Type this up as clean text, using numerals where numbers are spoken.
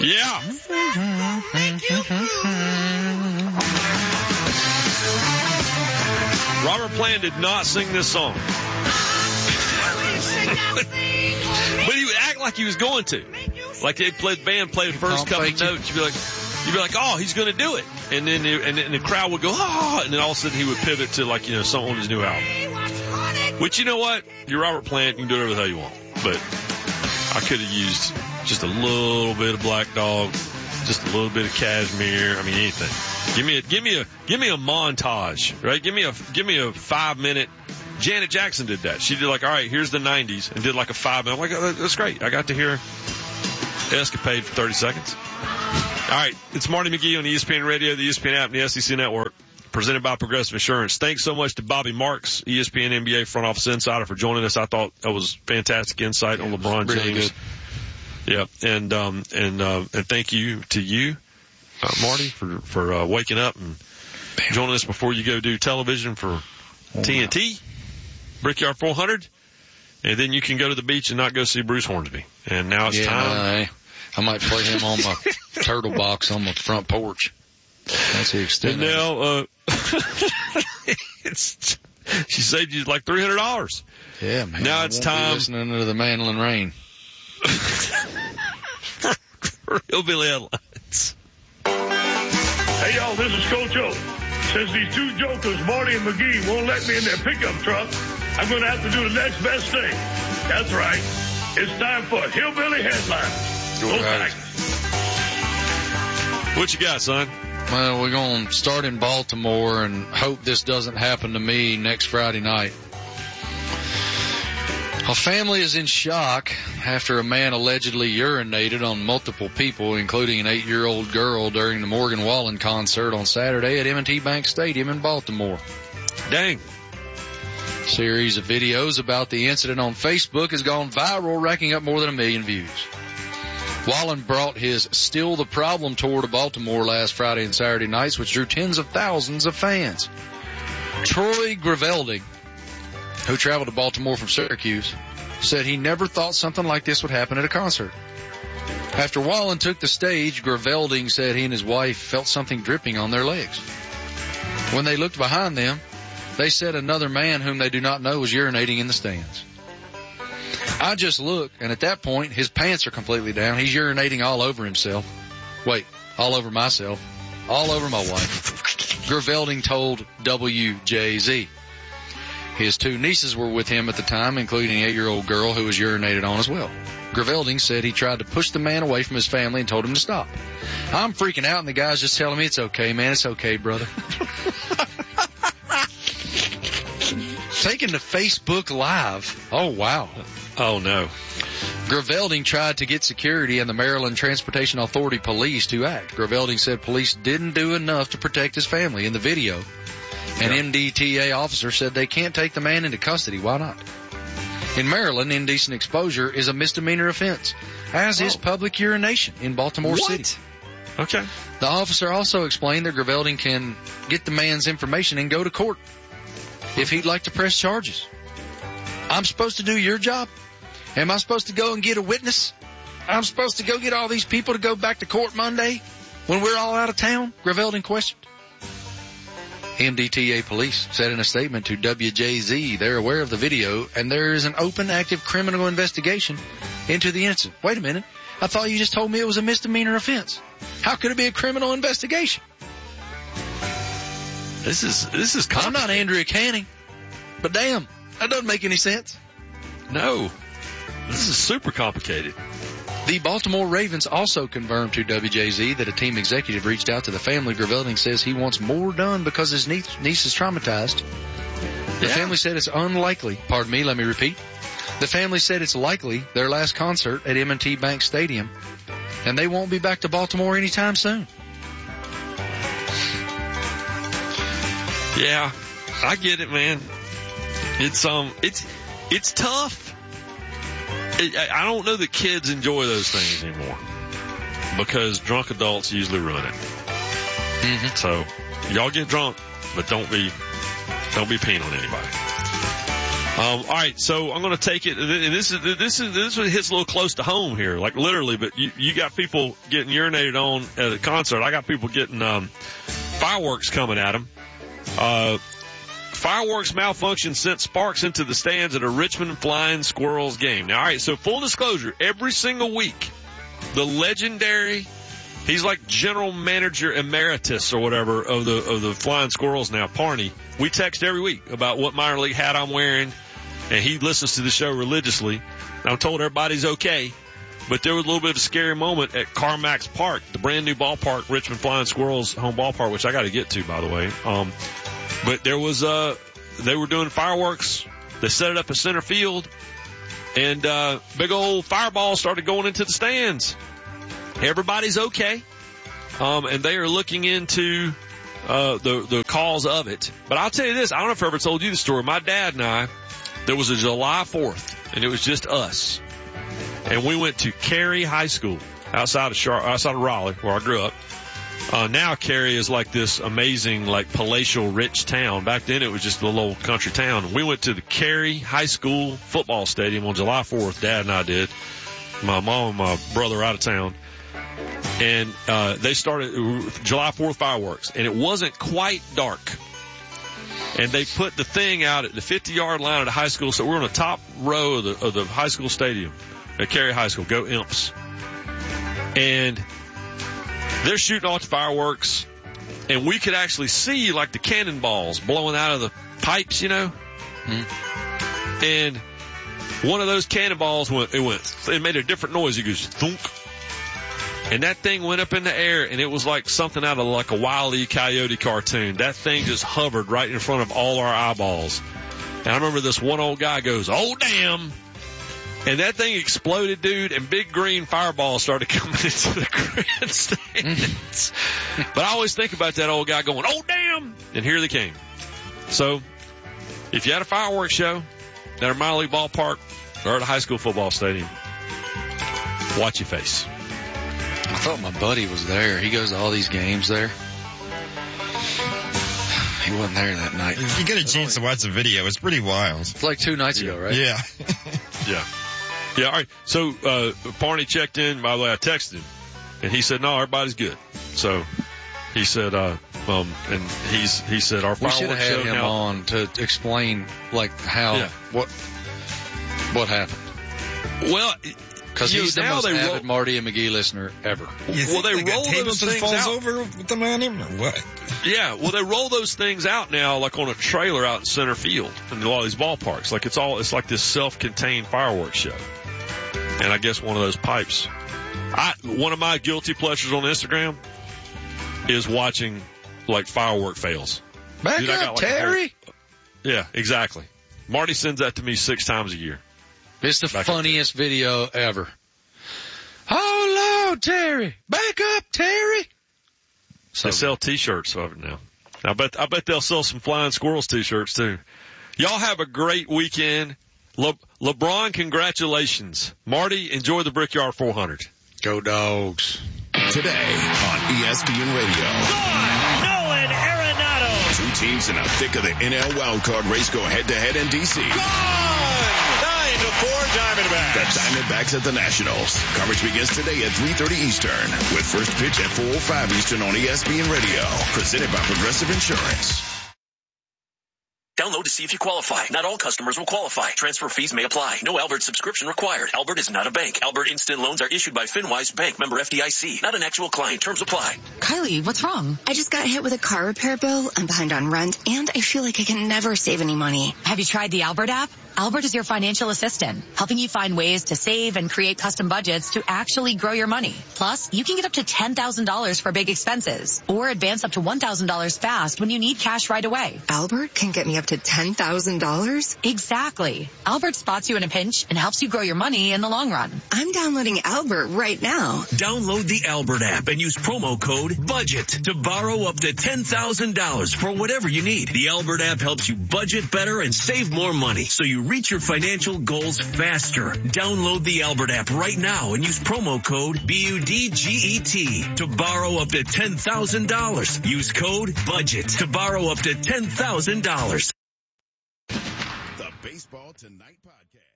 Yeah. Robert Plant did not sing this song. But he would act like he was going to. Like the band played the first couple of notes, you'd be like, oh, he's going to do it. And then the crowd would go, oh, and then all of a sudden he would pivot to like, something on his new album. Which, you know what? You're Robert Plant, you can do whatever the hell you want. But I could have used just a little bit of Black Dog, just a little bit of Cashmere. I mean, anything. Give me a montage, right? Give me a 5-minute. Janet Jackson did that. She did like, all right, here's the 90s, and did like a 5-minute. I'm like, oh, that's great. I got to hear Escapade for 30 seconds. All right, it's Marty McGee on the ESPN Radio, the ESPN app, and the SEC Network, presented by Progressive Insurance. Thanks so much to Bobby Marks, ESPN NBA front office insider, for joining us. I thought that was fantastic insight on LeBron James. Really good. Yeah, and thank you to you, Marty, for waking up and joining us before you go do television for TNT, Brickyard 400, and then you can go to the beach and not go see Bruce Hornsby. And now it's time. I might play him on my turtle box on the front porch. That's the extent. And now, she saved you like $300. Yeah, man. Now it's time. Listening to the Mandolin Rain. For Hillbilly Headlines. Hey, y'all, this is Coach O. Since these two jokers, Marty and McGee, won't let me in their pickup truck, I'm going to have to do the next best thing. That's right. It's time for Hillbilly Headlines. Go back. What you got, son? Well, we're going to start in Baltimore and hope this doesn't happen to me next Friday night. A family is in shock after a man allegedly urinated on multiple people, including an 8-year-old girl, during the Morgan Wallen concert on Saturday at M&T Bank Stadium in Baltimore. Dang. A series of videos about the incident on Facebook has gone viral, racking up more than 1 million views. Wallen brought his Still the Problem tour to Baltimore last Friday and Saturday nights, which drew tens of thousands of fans. Troy Gravelding, who traveled to Baltimore from Syracuse, said he never thought something like this would happen at a concert. After Wallen took the stage, Gravelding said he and his wife felt something dripping on their legs. When they looked behind them, they said another man whom they do not know was urinating in the stands. I just look, and at that point, his pants are completely down. He's urinating all over himself. Wait, all over myself. All over my wife. Gravelding told WJZ. His 2 nieces were with him at the time, including an 8-year-old girl who was urinated on as well. Gravelding said he tried to push the man away from his family and told him to stop. I'm freaking out, and the guy's just telling me, it's okay, man. It's okay, brother. Taken to Facebook Live. Oh, wow. Oh, no. Gravelding tried to get security and the Maryland Transportation Authority police to act. Gravelding said police didn't do enough to protect his family. In the video, an MDTA officer said they can't take the man into custody. Why not? In Maryland, indecent exposure is a misdemeanor offense, as is public urination in Baltimore City. Okay. The officer also explained that Gravelding can get the man's information and go to court if he'd like to press charges. I'm supposed to do your job? Am I supposed to go and get a witness? I'm supposed to go get all these people to go back to court Monday when we're all out of town? Gravelding questioned. MDTA police said in a statement to WJZ they're aware of the video and there is an open, active criminal investigation into the incident. Wait a minute. I thought you just told me it was a misdemeanor offense. How could it be a criminal investigation? This is complicated. I'm not Andrea Canning, but damn, that doesn't make any sense. No. This is super complicated. The Baltimore Ravens also confirmed to WJZ that a team executive reached out to the family. Gravelding says he wants more done because his niece is traumatized. The family said it's unlikely. Pardon me, let me repeat. The family said it's likely their last concert at M&T Bank Stadium, and they won't be back to Baltimore anytime soon. Yeah, I get it, man. It's tough. I don't know that kids enjoy those things anymore because drunk adults usually ruin it. Mm-hmm. So y'all get drunk, but don't be peeing on anybody. All right, so I'm going to take it. This one hits a little close to home here, like literally. But you got people getting urinated on at a concert. I got people getting fireworks coming at them. Fireworks malfunction sent sparks into the stands at a Richmond Flying Squirrels game. Now, all right, so full disclosure, every single week, the legendary, he's like general manager emeritus or whatever of the Flying Squirrels now, Parney. We text every week about what minor league hat I'm wearing, and he listens to the show religiously. And I'm told everybody's okay, but there was a little bit of a scary moment at CarMax Park, the brand new ballpark, Richmond Flying Squirrels home ballpark, which I got to get to, by the way. But there was, they were doing fireworks. They set it up at center field, and big old fireball started going into the stands. Everybody's okay. And they are looking into, the cause of it. But I'll tell you this, I don't know if I ever told you the story. My dad and I, there was a July 4th, and it was just us. And we went to Cary High School outside of Raleigh, where I grew up. Now Cary is like this amazing, like palatial, rich town. Back then it was just a little old country town. We went to the Cary High School football stadium on July 4th. Dad and I did. My mom and my brother out of town. And, they started July 4th fireworks, and it wasn't quite dark. And they put the thing out at the 50-yard line of the high school. So we're on the top row of the high school stadium at Cary High School. Go Imps. And they're shooting off the fireworks, and we could actually see like the cannonballs blowing out of the pipes, you know. Mm-hmm. And one of those cannonballs it made a different noise. It goes thunk. And that thing went up in the air, and it was like something out of like a Wile E. Coyote cartoon. That thing just hovered right in front of all our eyeballs. And I remember this one old guy goes, "Oh, damn." And that thing exploded, dude, and big green fireballs started coming into the grandstands. But I always think about that old guy going, "Oh, damn." And here they came. So if you had a fireworks show at a minor league ballpark or at a high school football stadium, watch your face. I thought my buddy was there. He goes to all these games there. He wasn't there that night. If you get a chance to watch the video, it's pretty wild. It's like 2 nights ago, right? Yeah. Yeah. Yeah, all right. So, Parney checked in. By the way, I texted him, and he said, "No, everybody's good." So, he said, and he said, "Our fireworks show." We should have had him on to explain, like, how, what happened. Well, because he's the most avid Marty and McGee listener ever. Well, they roll those things falls out. Over with them on him, or what? Yeah, well, they roll those things out now, like on a trailer out in center field in a lot of these ballparks. Like it's like this self-contained fireworks show. And I guess one of those pipes. One of my guilty pleasures on Instagram is watching like firework fails. Back up, like Terry. Yeah, exactly. Marty sends that to me 6 times a year. It's the funniest video ever. Oh, Lord, Terry. Back up, Terry. So they sell T-shirts of it now. I bet they'll sell some Flying Squirrels T-shirts too. Y'all have a great weekend. LeBron, congratulations. Marty, enjoy the Brickyard 400. Go Dogs. Today on ESPN Radio. Nolan Arenado. 2 teams in the thick of the NL wildcard race go head-to-head in D.C. Gone! 9-4 Diamondbacks. The Diamondbacks at the Nationals. Coverage begins today at 3:30 Eastern with first pitch at 4:05 Eastern on ESPN Radio. Presented by Progressive Insurance. Download to see if you qualify. Not all customers will qualify. Transfer fees may apply. No Albert subscription required. Albert is not a bank. Albert Instant Loans are issued by FinWise Bank, member FDIC. Not an actual client. Terms apply. Kylie, what's wrong? I just got hit with a car repair bill. I'm behind on rent, and I feel like I can never save any money. Have you tried the Albert app? Albert is your financial assistant, helping you find ways to save and create custom budgets to actually grow your money. Plus, you can get up to $10,000 for big expenses or advance up to $1,000 fast when you need cash right away. Albert can get me up to $10,000? Exactly. Albert spots you in a pinch and helps you grow your money in the long run. I'm downloading Albert right now. Download the Albert app and use promo code BUDGET to borrow up to $10,000 for whatever you need. The Albert app helps you budget better and save more money so you reach your financial goals faster. Download the Albert app right now and use promo code BUDGET to borrow up to $10,000. Use code BUDGET to borrow up to $10,000. The Baseball Tonight podcast.